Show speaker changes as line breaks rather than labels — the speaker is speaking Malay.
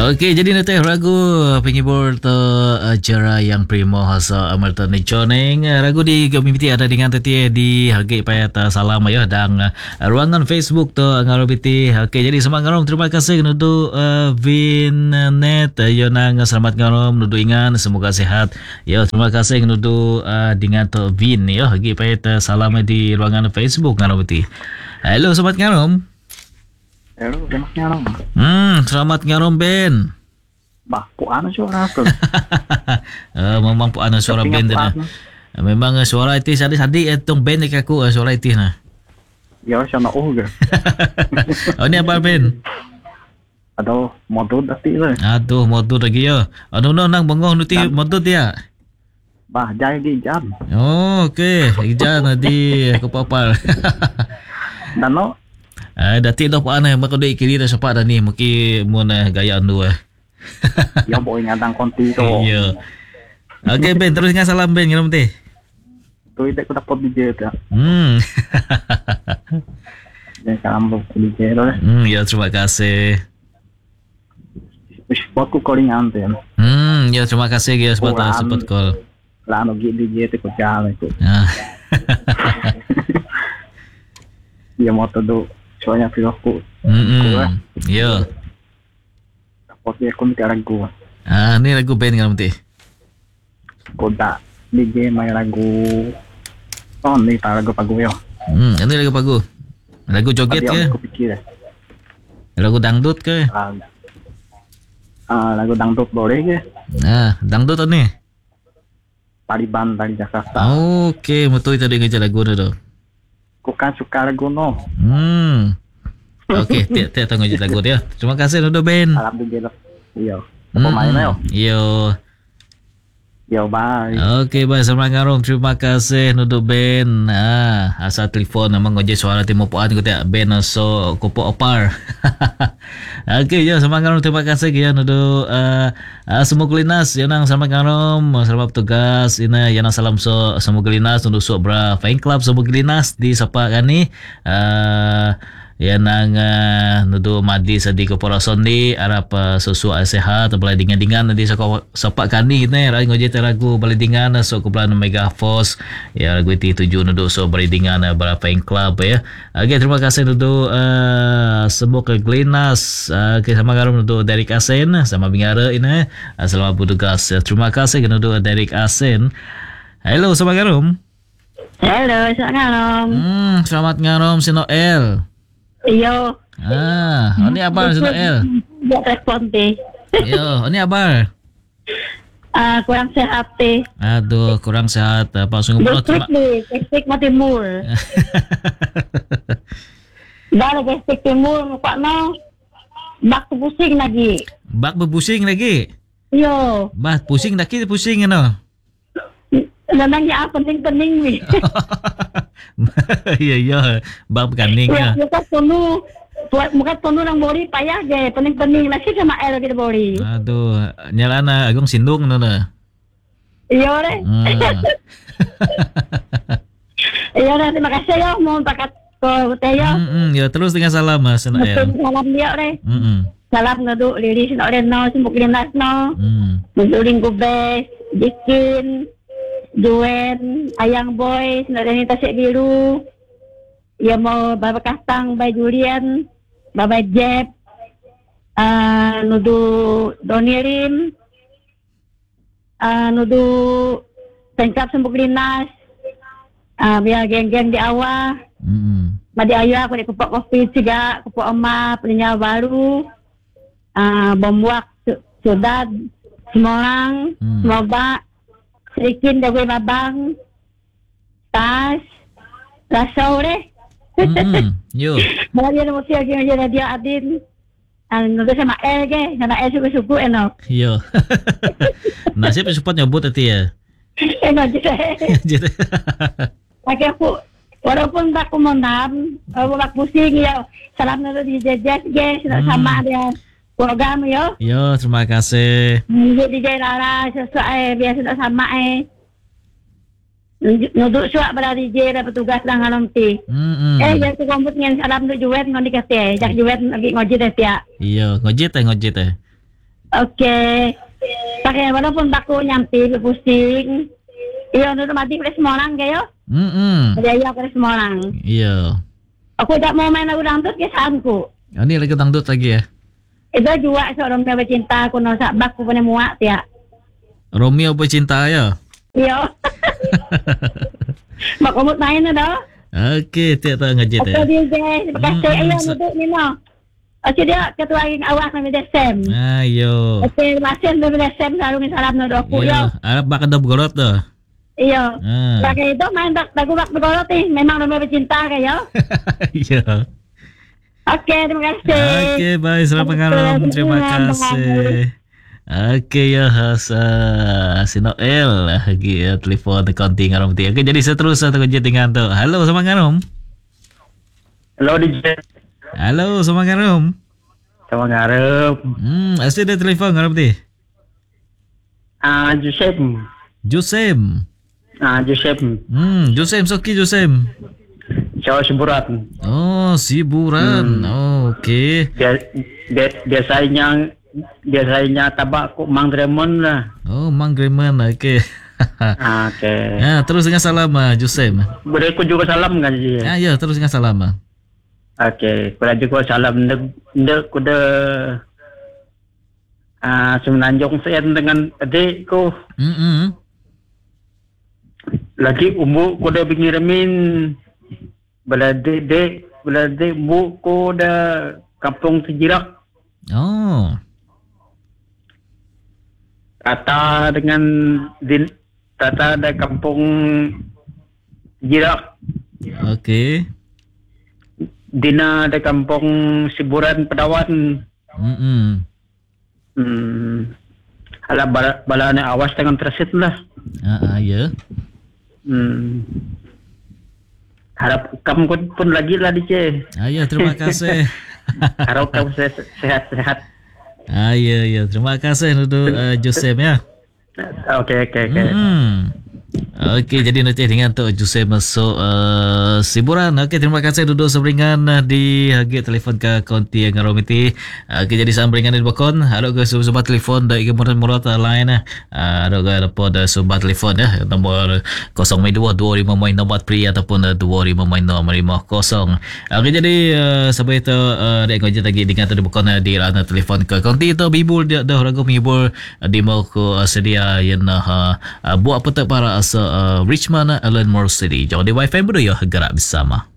Okey, jadi nanti ragu penghibur tu cara yang primo hasa amal tu ni coneng ragu di community ada dengan teti di hargai payat salam ya dan ruangan Facebook tu ngarobiti. Okey, jadi semangat ngarom terima kasih nudu Vinet yo nang selamat ngarom nudu ingan semoga sehat. Ya terima kasih nudu dengan tu Vin ya hargai payat salam di ruangan Facebook ngarobiti. Hello selamat ngarom.
Hello, selamat ngarom.
Selamat ngarom Ben.
Bah, puan suara tu.
Memang puan suara Ben tu. Memang suara itu sadi-sadi etong Ben dekat aku suara itu nah.
Ya, sama oh ke.
Oh ni apa Ben?
Aduh, modul dati tu.
Aduh, modul lagi ya. Anu nang bengong nuti modul dia.
Bah, jadi jam.
Oh, okey. Ijan tadi aku papal.
Dan no
dati dah puan mak doi kiri dah sepak dah ni mungkin mun gaya anu
yang boleh ngadang konti tu.
Ya. Okey Ben, terus dengan salam Ben ngiram teh.
Tu ide aku dapat DJ tu. Dan salam buat DJ tu.
Ya terima kasih.
Wish aku calling ante.
Ya terima kasih ya sebab support call.
Lah no DJ tu ko jalan tu. Dia mau tu soalnya aku.
Ya.
Dapat dia aku minta lagu.
Ni lagu Ben ngiram teh.
Koda DJ main lagu. Oh ni lagu pagu yo.
Ini lagu pagu. Lagu joget ke?
Aku fikir.
Lagu dangdut ke?
Lagu dangdut boleh ke?
Dangdut ni.
Pariban dari Jakarta.
Okey, betul tadi ngejar lagu tu.
Aku kan suka lagu no.
Okey, tiap tengok je lagu dia. Terima kasih Nudo Ben.
Salam DJ. Iya. Pemain yo.
Yo.
Yo bye.
Okey, bye selamat ngarom. Terima kasih Nudo Ben. Asal telefon memang ngojek suara timo puan ko tiap Ben so kopo opar. Okey, ya selamat ngarom. Terima kasih ya Nudo semoga linas yanang selamat ngarom. Selamat bertugas. Ina yanang salam so semoga linas Nudo so bra fan club semoga linas di sapa kani. Yanang nudu madi sadi ko poroson di arap susu sehat balai dingan-dingan di sapa kani ne rai ngoje teragu balai dingan so ko plan mega force ya lagu ti tuju nudu so balai dingan berapa fan club ya. Okey terima kasih nudu semoga glinas ke sama garum nudu Derek Asen sama bingara ini selamat bertugas. Terima kasih nudu Derek Asen. Hello sama garum.
Hello selamat ngarom.
Selamat ngarom si Noel.
Iyo.
Ini abar si Noel.
Buat respon teh.
Yo, ini abar.
Kurang sehat teh.
Aduh, kurang sehat. Apa sungguh perut cuma.
Gestik mati mul. Dah gestik timur muka no. Bak pusing lagi.
Bak berpusing lagi.
Yo.
Bah pusing dah kita pusing ano.
Namanya pening-pening ni.
Ya. Bak berkaning ya.
Muka tunu. Muka tunu nang bori payah je. Pening-pening lagi sama air kita bori.
Aduh, nyalana agong sindung no na.
Iya deh. Iya deh, terima kasih ya. Mohon pakat ko tayo.
Ya terus dengan salam Mas Noel.
Salam dia deh. Salam nadu lilis no ren no sumuk linas no. Menduling gubes, Jikin, Juen, Ayang Boy, Senadani Tasik Biru. Ya mau Baba Kastang, Bay Julian, Baba Jeb, nudu Donirin, nudu Sengkap Sembuk Linas, biar geng-geng di awal. Madi ayu aku di kupok kopi juga, kupok emak, penyanyi baru, Bombuak, Sudad, semua orang, semoga Serikin Dagwe Babang, Tas, Rasau deh.
Yo.
Malah dia nak siap lagi dia Adin. Nulis sama L ke, sama L suku-suku enok.
Yo. Nasib support nyebut tadi ya.
Enok je. Pakai aku walaupun tak kumandam, walaupun pusing ya. Salam nado di jejes ge, sama dia. Program yo.
Yo, terima kasih.
DJ Lara sesuai biasa tak sama Nuduk suak pada DJ dah petugas lang ngalong ti. Yang tu komput ngen salam tu juwet ngon dikate. Jak juwet lagi ngojit dah tiak.
Iya, ngojit.
Okey. Pakai walaupun baku nyampi pusing. Iyo nu mati ke semua orang kayo. Ada iya ke semua orang.
Iya.
Aku tak mau main lagu dangdut ke saanku.
Ini lagu dangdut lagi ya.
Itu juga seorang yang bercinta aku no sak baku punya muak ya.
Romeo bercinta ya.
Iyo. Mak komut main dah.
Okey, tiap tak ngajit ya.
Okey DJ, terima kasih. Ayo duduk ni no. Okey dia ketua awak kami Desem.
Ayo.
Okey, masih kami Desem selalu salam no doku yo.
Arab bakal dah bergolot dah.
Iya. Pakai itu main lagu bergolot ni memang Romeo bercinta kayo.
Iya.
Okey, terima kasih.
Okey, baik. Selamat malam. Terima kasih. Okey, ya si Noel lagi telefon konti ngarom ti. Okey, jadi seterusnya tu kerja dengan tu. Halo, sama ngarom.
Halo DJ.
Halo, sama ngarom.
Sama ngarep.
Asli ada telefon ngarom ti.
Joseph.
Joseph.
Joseph.
Joseph Soki Joseph.
Jauh Siburan.
Oh, Siburan. Oh, okey.
Biasanya tabak kok Mang Dremon lah.
Oh, Mang Greman. Okey.
Okey.
Ya, terus dengan salam Joseph.
Boleh ku juga salam kan je.
Ya, terus dengan salam.
Okey, ku juga salam ndek ku de semenanjung saya dengan adikku. Lagi umur ku dah pengirimin belade bu ku dah kampung Sejirak.
Oh.
Tata ada kampung Sejirak.
Okey.
Dina ada kampung Siburan Pedawan. Alah balanya awas dengan tersit lah.
Ya.
Harap kamu pun lagi lah DJ.
Ya, terima kasih.
Harap kamu sehat-sehat.
Ya, terima kasih untuk Joseph ya.
Okey.
Okey, jadi nanti dengan tu Joseph masuk Siburan. Okey, terima kasih duduk seberingan di harga telefon ke konti yang ngaromiti. Okey, jadi sambringan di bakon. Ada ke sumber telefon dari murah lain ada ke dapat sumber telefon ya. Nombor 0225 nombor pri ataupun 25 nombor 50. Okey, jadi sampai itu dek kerja lagi dengan tu di bakon di lana telefon ke konti itu bibul dia dah ragu bibul di mau ko sedia yang buat apa tak para Richmond, Allenmore City. Jadi Wi-Fi berdua ya gerak bersama.